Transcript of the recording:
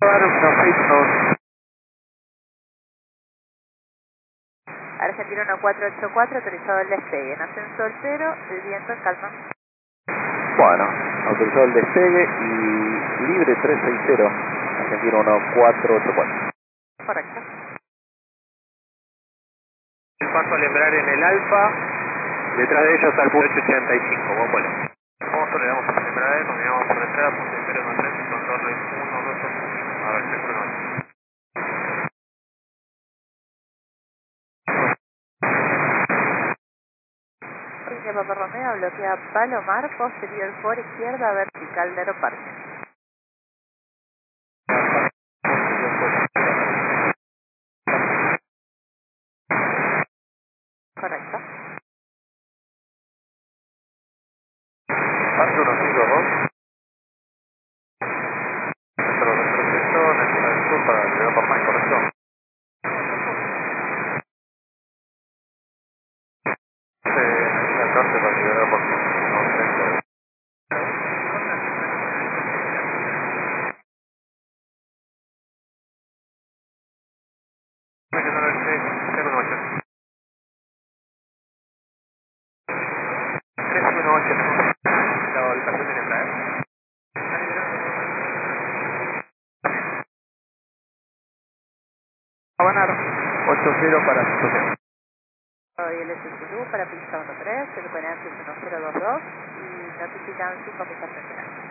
Argentina 1484, autorizado el despegue. En ascenso al 0, el viento en calma. Bueno, autorizado el despegue y libre 360, Argentina 1484. Correcto. El paso al embrar en el Alfa, detrás de ellos al punto 885, buen vuelo. Vamos, toleramos el embrague, continuamos por detrás, punto Imperio 13 y contorno 1, 2, 5. A ver, seguro no. Línea Papa Romeo, bloquea Palomar, posterior por izquierda, vertical de aeroparque. Correcto. Parque 152. Centro de protección, el sur para llegar por más, correcto. El norte para llegar por más. Habanar 8-0 para situación. Hoy el SSU para pista 13, el PNH 1022 y notifican su comisación final.